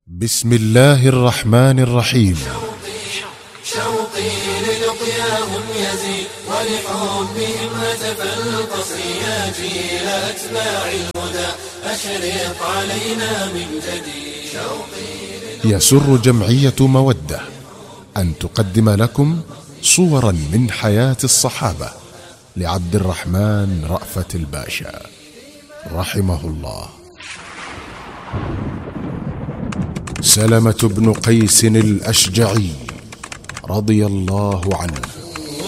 بسم الله الرحمن الرحيم. شوقي للقياهم يزيد ولحبهم هتف القصر يا جيل أتباع الهدى أشرق علينا من جديد. يسر جمعية مودة أن تقدم لكم صورا من حياة الصحابة لعبد الرحمن رأفت الباشا رحمه الله. سلمة بن قيس الأشجعي رضي الله عنه